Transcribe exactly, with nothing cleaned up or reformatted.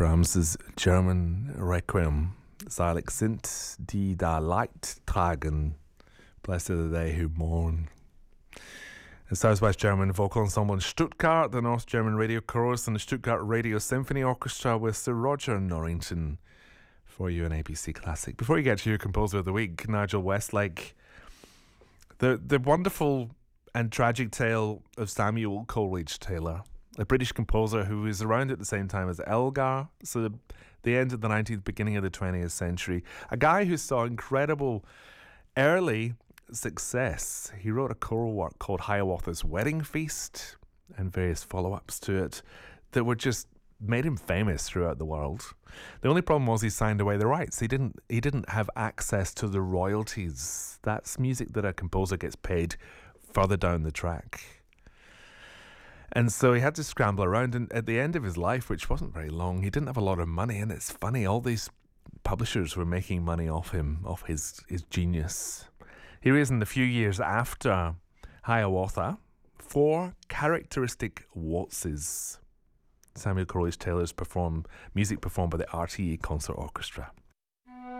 Brahms's German Requiem. Seilig sind die da Leid tragen. Blessed are they who mourn. The Southwest German Vocal Ensemble in Stuttgart, the North German Radio Chorus and the Stuttgart Radio Symphony Orchestra with Sir Roger Norrington for you on A B C Classic. Before you get to your Composer of the Week, Nigel Westlake, the, the wonderful and tragic tale of Samuel Coleridge Taylor, a British composer who was around at the same time as Elgar, so the, the end of the nineteenth, beginning of the twentieth century. A guy who saw incredible early success. He wrote a choral work called Hiawatha's Wedding Feast and various follow-ups to it that were just made him famous throughout the world. The only problem was he signed away the rights. He didn't he didn't have access to the royalties. That's music that a composer gets paid further down the track. And so he had to scramble around, and at the end of his life, which wasn't very long, he didn't have a lot of money. And it's funny, all these publishers were making money off him, off his, his genius. Here he is in the few years after Hiawatha, four characteristic waltzes. Samuel Coleridge Taylor's perform music performed by the R T E Concert Orchestra.